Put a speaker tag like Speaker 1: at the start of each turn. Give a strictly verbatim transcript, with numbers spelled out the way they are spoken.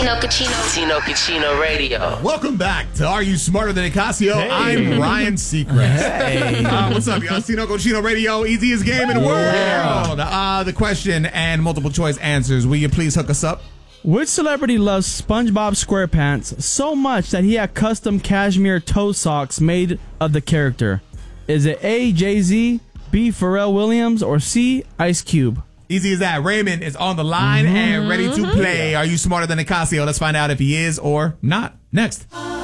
Speaker 1: Tino Cucino.
Speaker 2: Tino Cucino Radio.
Speaker 3: Welcome back to Are You Smarter Than Nicasio?
Speaker 4: Hey.
Speaker 3: I'm Ryan Seacrest.
Speaker 4: Hey.
Speaker 3: Uh, what's up, y'all? It's Tino Cucino Radio, easiest game in the world. Uh, the question and multiple choice answers. Will you please hook us up?
Speaker 5: Which celebrity loves SpongeBob SquarePants so much that he had custom cashmere toe socks made of the character? Is it A, Jay-Z, B, Pharrell Williams, or C, Ice Cube?
Speaker 3: Easy as that. Raymond is on the line mm-hmm. and ready to play. Are You Smarter Than Nicasio? Let's find out if he is or not. Next.